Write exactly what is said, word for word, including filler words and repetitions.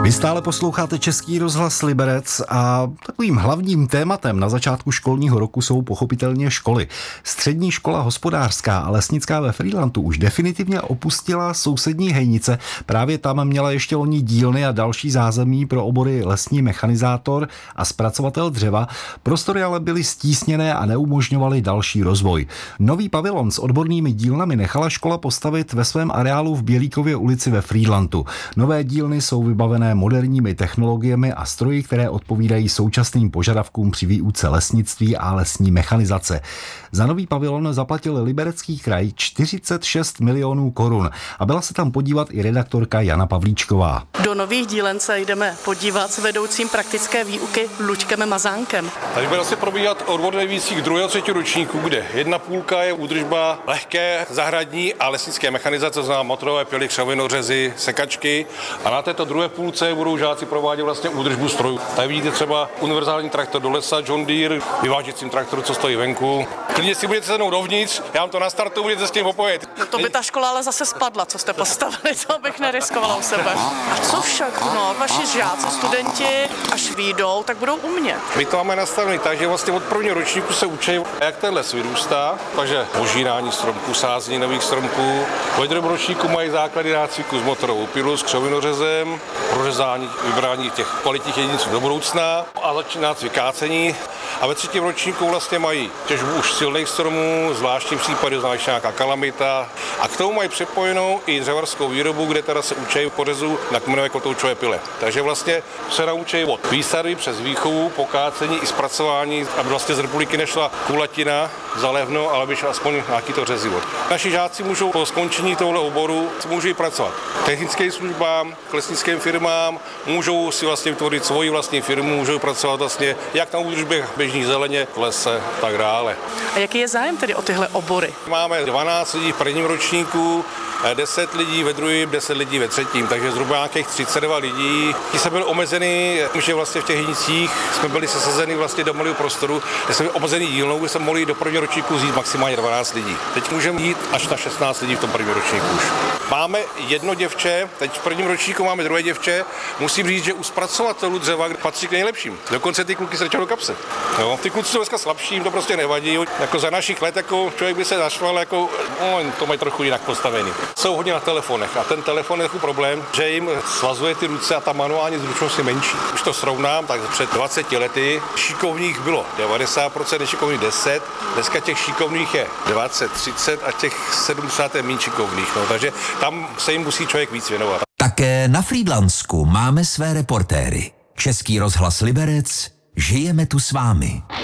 Vy stále posloucháte Český rozhlas Liberec a takovým hlavním tématem na začátku školního roku jsou pochopitelně školy. Střední škola hospodářská a lesnická ve Frýdlantu už definitivně opustila sousední Hejnice. Právě tam měla ještě loni dílny a další zázemí pro obory lesní mechanizátor a zpracovatel dřeva. Prostory ale byly stísněné a neumožňovaly další rozvoj. Nový pavilon s odbornými dílnami nechala škola postavit ve svém areálu v Bělíkově ulici ve Frýdlantu. Nové dílny jsou vybavené moderními technologiemi a stroji, které odpovídají současným požadavkům při výuce lesnictví a lesní mechanizace. Za nový pavilon zaplatil Liberecký kraj čtyřicet šest milionů korun a byla se tam podívat i redaktorka Jana Pavlíčková. Do nových dílen se jdeme podívat s vedoucím praktické výuky Luďkem Mazánkem. Tady bude se probíhat odbor nejvících druhého a třetího ročníku, kde jedna půlka je údržba lehké zahradní a lesnické mechanizace, to znamená motorové pily, křovinořezy, sekačky, a na této druhé půlce budou žáci provádět vlastně údržbu strojů. Tady vidíte třeba univerzální traktor do lesa John Deere, vyvážecím traktoru, co stojí venku. Klidně si budete sednout dovnitř, já vám to nastartuju, budete s tím opojet. No to by ta škola ale zase spadla, co jste postavili, to bych neriskovala u sebe. A co však, no, vaši žáci, studenti, až vyjdou, tak budou umět. My to máme nastavené tak, že vlastně od prvního ročníku se učí, jak ten les vyrůstá, takže ožírání stromků, sázení nových stromků. Po druhém ročníku mají základy nácviku s motorovou pilou, s křovinořezem, prořezání, vybrání těch kvalitních jedinců do budoucna a začíná nácvik kácení. A ve třetím ročníku vlastně mají těžbu už silných stromů, zvláštním případu znamená nějaká kalamita. A k tomu mají přepojenou i dřevařskou výrobu, kde teda se učí pořezu na kmenové kotoučové pile. Takže vlastně se naučí od výsady přes výchovu, pokácení i zpracování, aby vlastně z republiky nešla kulatina za levno, ale by šla aspoň nějaký to řezivo. Naši žáci můžou po skončení tohoto oboru můžou pracovat technickým službám, k lesnickým firmám, můžou si vlastně vytvořit svoji vlastní firmu, můžou pracovat vlastně jak na údržbě běžných zeleně, lese, tak dále. A jaký je zájem tedy o tyhle obory? Máme dvanáct lidí v prvním ročníku, deset lidí ve druhém, deset lidí ve třetím, takže zhruba nějakých třicet dva lidí. Ti se byli omezeny, že vlastně v těch Hejnicích jsme byli sesazeni vlastně do malého prostoru, kde jsme byli omezení dílnou, kde jsme mohli do prvního ročníku zjít maximálně dvanáct lidí. Teď můžeme jít až na šestnáct lidí v tom prvním ročníku už. Máme jedno děvče, teď v prvním ročníku máme druhé děvče. Musím říct, že u zpracovatelů dřeva patří k nejlepším. Dokonce ty kluky se do kapse. Jo, ty kluci jsou dneska slabší, jim to prostě nevadí. Jako za našich let jako člověk by se naštval, jako no, to mají trochu jinak postavený. Jsou hodně na telefonech a ten telefon je takový problém, že jim svazuje ty ruce a ta manuální zručnost je menší. Už to srovnám, tak před dvaceti lety šikovných bylo devadesát procent, nešikovných deset procent, dneska těch šikovných je dvacet třicet a těch sedmdesát je méně šikovných, no, takže tam se jim musí člověk víc věnovat. Také na Frýdlansku máme své reportéry. Český rozhlas Liberec, žijeme tu s vámi.